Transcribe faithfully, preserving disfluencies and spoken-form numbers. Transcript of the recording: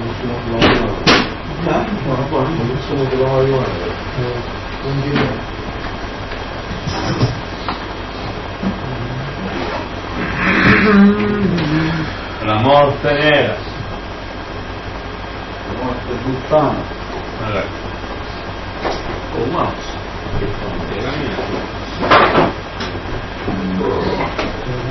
nessuno che lo vuole. No, no, qua nessuno che lo vuole. Non dire. La morte nera, La morte puttana. allora, Oh, mouse. Che fa? era mia.